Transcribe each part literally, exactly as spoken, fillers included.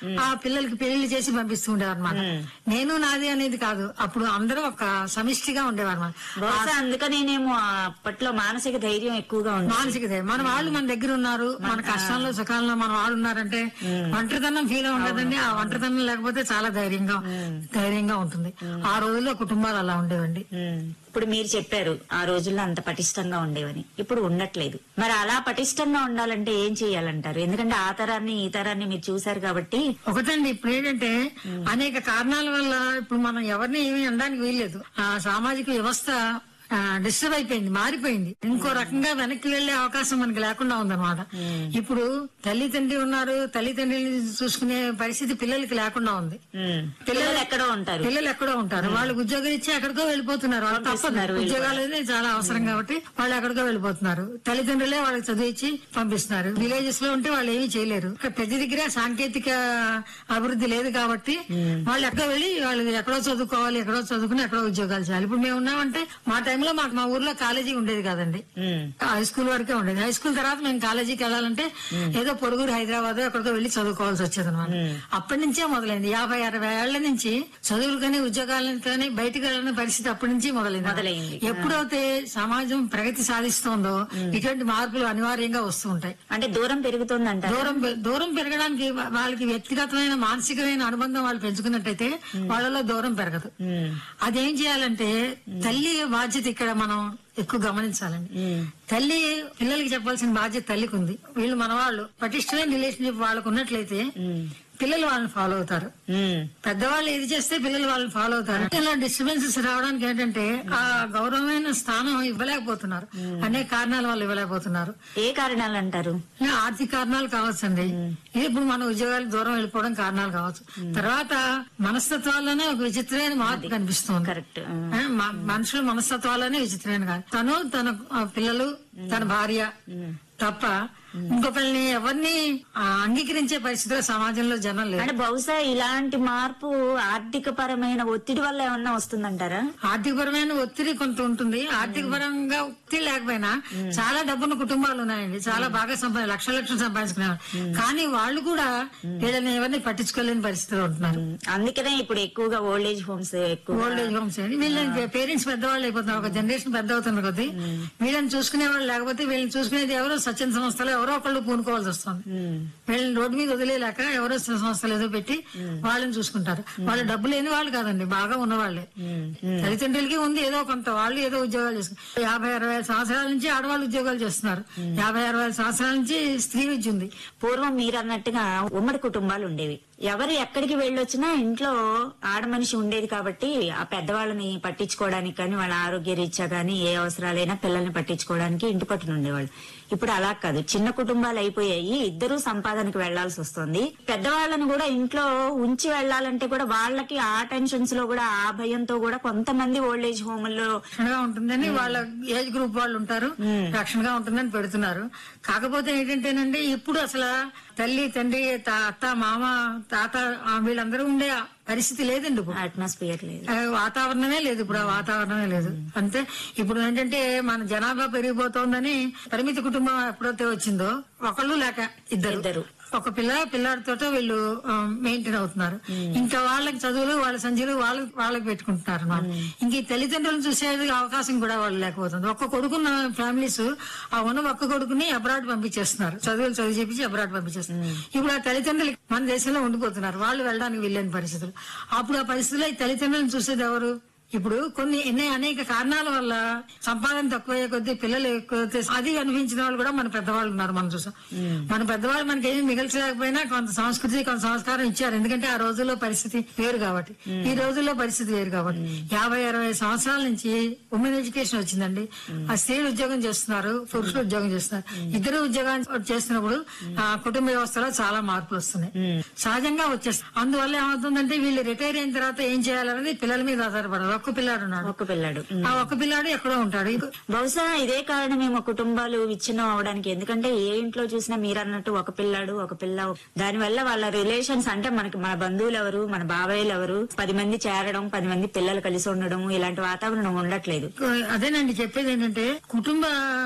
ఆ పిల్లలకి పెళ్లి చేసి పంపిస్తూ ఉండేవారు అనమాట. నేను నాది అనేది కాదు, అప్పుడు అందరూ ఒక సమిష్టిగా ఉండేవారు అనమాట. అందుకనేమో అప్పట్లో మానసిక ధైర్యం ఎక్కువగా ఉంది. మానసిక ధైర్యం, మన వాళ్ళు మన దగ్గర ఉన్నారు, మన కష్టాల్లో సుఖాల్లో మన వాళ్ళు ఉన్నారంటే ఒంటరితనం ఫీల్ ఉండదండి. ఆ ఒంటరితనం లేకపోతే చాలా ధైర్యంగా ధైర్యంగా ఉంటుంది. ఆ రోజుల్లో కుటుంబాలు అలా ఉండేవండి. ఇప్పుడు మీరు చెప్పారు ఆ రోజుల్లో అంత పటిష్టంగా ఉండేవని, ఇప్పుడు ఉండట్లేదు. మరి అలా పటిష్టంగా ఉండాలంటే ఏం చెయ్యాలంటారు? ఎందుకంటే ఆ తరాన్ని ఈ తరాన్ని మీరు చూసారు కాబట్టి. ఒకటండి, ఇప్పుడు ఏంటంటే అనేక కారణాల వల్ల ఇప్పుడు మనం ఎవరిని ఏమీ అనడానికి వీల్లేదు. ఆ సామాజిక వ్యవస్థ డిస్టర్బ్ అయిపోయింది, మారిపోయింది. ఇంకో రకంగా వెనక్కి వెళ్లే అవకాశం మనకి లేకుండా ఉందన్నమాట. ఇప్పుడు తల్లి తండ్రి ఉన్నారు, తల్లిదండ్రులు చూసుకునే పరిస్థితి పిల్లలకి లేకుండా ఉంది. పిల్లలు ఎక్కడో ఉంటారు పిల్లలు ఎక్కడో ఉంటారు వాళ్ళకి ఉద్యోగాలు ఇచ్చి ఎక్కడికో వెళ్ళిపోతున్నారు. వాళ్ళు తప్పదు, ఉద్యోగాలు అనేది చాలా అవసరం కాబట్టి వాళ్ళు ఎక్కడికో వెళ్ళిపోతున్నారు. తల్లిదండ్రులే వాళ్ళకి చదువు ఇచ్చి పంపిస్తున్నారు. విలేజెస్ లో ఉంటే వాళ్ళు ఏమీ చేయలేరు. ప్రతి దగ్గర సాంకేతిక అభివృద్ధి లేదు కాబట్టి వాళ్ళు ఎక్కడో వెళ్ళి వాళ్ళు ఎక్కడో చదువుకోవాలి, ఎక్కడో చదువుకుని ఎక్కడో ఉద్యోగాలు చేయాలి. ఇప్పుడు మేము ఉన్నామంటే మా టైంలో మాకు మా ఊర్లో కాలేజీ ఉండేది కాదండి, హై స్కూల్ వరకే ఉండేది. హై స్కూల్ తర్వాత మేము కాలేజీకి వెళ్ళాలంటే ఏదో పొరుగురు హైదరాబాద్ ఎక్కడికో వెళ్లి చదువుకోవాల్సి వచ్చేది అనమాట. అప్పటి నుంచే మొదలైంది. యాభై అరవై ఏళ్ల నుంచి చదువులు కానీ ఉద్యోగాలను కానీ బయటకు వెళ్ళిన పరిస్థితి అప్పటి నుంచి మొదలైంది మొదలైంది ఎప్పుడైతే సమాజం ప్రగతి సాధిస్తోందో ఇటువంటి మార్పులు అనివార్యంగా వస్తూ ఉంటాయి. అంటే దూరం పెరుగుతుందంట. దూరం దూరం పెరగడానికి వాళ్ళకి వ్యక్తిగతమైన మానసికమైన అనుబంధం వాళ్ళు పెంచుకున్నట్టయితే వాళ్ళలో దూరం పెరగదు. అదేం చేయాలంటే తల్లి బాధ్యత ఇక్కడ మనం ఎక్కువ గమనించాలండి. తల్లి పిల్లలకి చెప్పాల్సిన బాధ్యత తల్లికి ఉంది. వీళ్ళు మన వాళ్ళు పటిష్టమైన రిలేషన్షిప్ వాళ్ళకు ఉన్నట్లయితే పిల్లలు వాళ్ళని ఫాలో అవుతారు. పెద్దవాళ్ళు ఏది చేస్తే పిల్లలు వాళ్ళని ఫాలో అవుతారు. ఇలా డిస్టర్బెన్సెస్ రావడానికి ఏంటంటే ఆ గౌరవమైన స్థానం ఇవ్వలేకపోతున్నారు. అనేక కారణాల వల్ల ఇవ్వలేకపోతున్నారు. ఏ కారణాలు అంటారు? ఆర్థిక కారణాలు కావచ్చండి. ఇప్పుడు మన ఉద్యోగాలకు దూరం వెళ్ళిపోవడం కారణాలు కావచ్చు. తర్వాత మనస్తత్వాల్లోనే ఒక విచిత్రమైన మార్పు కనిపిస్తుంది. కరెక్ట్. మనుషుల మనస్తత్వాల్లోనే విచిత్రమైన కాదు. తను తన పిల్లలు తన భార్య తప్ప ఇంకొకరిని ఎవరిని అంగీకరించే పరిస్థితిలో సమాజంలో జనం లేదు. అంటే బహుశా ఇలాంటి మార్పు ఆర్థిక పరమైన ఒత్తిడి వల్ల ఏమన్నా వస్తుందంటారా? ఆర్థిక పరమైన ఒత్తిడి కొంత ఉంటుంది. ఆర్థిక పరంగా ఒత్తిడి లేకపోయినా చాలా డబ్బున్న కుటుంబాలు ఉన్నాయండి, చాలా బాగా సంపాదించి లక్షల లక్షలు సంపాదించుకున్నారు. కానీ వాళ్ళు కూడా వీళ్ళని ఎవరిని పట్టించుకోలేని పరిస్థితిలో ఉంటున్నారు. అందుకనే ఇప్పుడు ఎక్కువగా ఓల్డ్ ఏజ్ హోమ్స్ ఎక్కువ ఓల్డ్ ఏజ్ హోమ్స్ అండి. వీళ్ళని పేరెంట్స్ పెద్దవాళ్ళు అయిపోతున్నారు. ఒక జనరేషన్ పెద్ద అవుతున్నారు కొద్ది వీళ్ళని చూసుకునే వాళ్ళు లేకపోతే వీళ్ళని చూసుకునేది ఎవరో స్వచ్ఛంద సంస్థలు ఎవరో ఒకళ్ళు పూనుకోవాల్సి వస్తుంది. వీళ్ళని రోడ్డు మీద వదిలేలాక ఎవరో సంస్థలు ఏదో పెట్టి వాళ్ళని చూసుకుంటారు. వాళ్ళు డబ్బు లేని వాళ్ళు కాదండి, బాగా ఉన్నవాళ్లే. తల్లిదండ్రులకి ఉంది ఏదో కొంత, వాళ్ళు ఏదో ఉద్యోగాలు చేసుకుంటారు. యాభై అరవై ఐదు సంవత్సరాల నుంచి ఆడవాళ్ళు ఉద్యోగాలు చేస్తున్నారు. యాభై అరవై ఐదు సంవత్సరాల నుంచి స్త్రీ విద్య ఉంది. పూర్వం మీరు అన్నట్టుగా ఉమ్మడి కుటుంబాలు ఉండేవి. ఎవరు ఎక్కడికి వెళ్ళొచ్చినా ఇంట్లో ఆడ మనిషి ఉండేది కాబట్టి ఆ పెద్దవాళ్ళని పట్టించుకోవడానికి కానీ వాళ్ళ ఆరోగ్య రీత్యా కానీ ఏ అవసరాలైనా పిల్లల్ని పట్టించుకోవడానికి ఇంటి పట్టున ఉండేవాళ్ళు. ఇప్పుడు అలా కాదు, చిన్న కుటుంబాలు అయిపోయాయి. ఇద్దరూ సంపాదనకు వెళ్లాల్సి వస్తుంది. పెద్దవాళ్ళని కూడా ఇంట్లో ఉంచి వెళ్లాలంటే కూడా వాళ్ళకి ఆ టెన్షన్స్ లో కూడా ఆ భయంతో కూడా కొంతమంది ఓల్డ్ ఏజ్ హోమ్లో ఉంటుందని వాళ్ళ ఏజ్ గ్రూప్ వాళ్ళు ఉంటారు, రక్షణగా ఉంటుందని పెడుతున్నారు. కాకపోతే ఏంటంటేనండి ఇప్పుడు అసలు తల్లి తండ్రి అత్త మామ తాత వీళ్ళందరూ ఉండే పరిస్థితి లేదండి. ఇప్పుడు అట్మాస్ఫియర్ లేదు, వాతావరణమే లేదు. ఇప్పుడు ఆ వాతావరణమే లేదు. అంతే. ఇప్పుడు ఏంటంటే మన జనాభా పెరిగిపోతోందని పరిమిత కుటుంబం ఎప్పుడైతే వచ్చిందో ఒకళ్ళు లేక ఇద్దరు ఇద్దరు ఒక పిల్ల పిల్లాడితో వీళ్ళు మెయింటైన్ అవుతున్నారు. ఇంకా వాళ్ళకి చదువులు వాళ్ళ సంచులు వాళ్ళు వాళ్ళకి పెట్టుకుంటున్నారు అన్నమాట. ఇంక ఈ తల్లిదండ్రులను చూసేది అవకాశం కూడా వాళ్ళు లేకపోతుంది. ఒక్క కొడుకున్న ఫ్యామిలీస్ ఆ ఉన్న ఒక్క కొడుకుని అబ్రాడ్ పంపించేస్తున్నారు, చదువులు చదువు చేపించి అబ్రాడ్ పంపించేస్తున్నారు. ఇప్పుడు ఆ తల్లిదండ్రులు మన దేశంలో ఉండిపోతున్నారు, వాళ్ళు వెళ్ళడానికి వెళ్ళని పరిస్థితులు. అప్పుడు ఆ పరిస్థితుల్లో ఈ తల్లిదండ్రులను చూసేది ఎవరు? ఇప్పుడు కొన్ని ఎన్ని అనేక కారణాల వల్ల సంపాదన తక్కువయ్యే కొద్దీ పిల్లలు ఎక్కువ అది అనిపించిన వాళ్ళు కూడా మన పెద్దవాళ్ళు ఉన్నారు. మనం చూసాం, మన పెద్దవాళ్ళు మనకి ఏమి మిగల్చలేకపోయినా కొంత సంస్కృతి కొంత సంస్కారం ఇచ్చారు. ఎందుకంటే ఆ రోజుల్లో పరిస్థితి వేరు కాబట్టి, ఈ రోజుల్లో పరిస్థితి వేరు కాబట్టి. యాభై అరవై సంవత్సరాల నుంచి ఉమెన్ ఎడ్యుకేషన్ వచ్చిందండి. ఆ స్త్రీలు ఉద్యోగం చేస్తున్నారు, పురుషులు ఉద్యోగం చేస్తున్నారు. ఇద్దరు ఉద్యోగం చేస్తున్నప్పుడు ఆ కుటుంబ వ్యవస్థలో చాలా మార్పులు వస్తున్నాయి, సహజంగా వచ్చేస్తాయి. అందువల్ల ఏమవుతుందంటే వీళ్ళు రిటైర్ అయిన తర్వాత ఏం చేయాలనేది పిల్లల మీద ఆధారపడదు. ఒక్క పిల్లాడు ఉన్నాడు, ఒక్క పిల్లాడు ఆ ఒక్క పిల్లాడు ఎక్కడో ఉంటాడు. బహుశా ఇదే కారణమేమో కుటుంబాలు విచ్ఛిన్నం అవడానికి. ఎందుకంటే ఏ ఇంట్లో చూసినా మీరు అన్నట్టు ఒక పిల్లాడు ఒక పిల్ల, దాని వల్ల వాళ్ళ రిలేషన్స్ అంటే మనకి మన బంధువులు ఎవరు, మన బాబాయిలు ఎవరు, పది మంది చేరడం, పది మంది పిల్లలు కలిసి ఉండడం, ఇలాంటి వాతావరణం ఉండట్లేదు. అదేనండి చెప్పేది ఏంటంటే కుటుంబ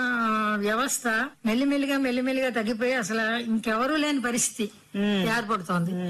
వ్యవస్థ మెల్లిమెల్లిగా మెల్లిమెల్లిగా తగ్గిపోయి అసలు ఇంకెవరూ లేని పరిస్థితి ఏర్పడుతోంది.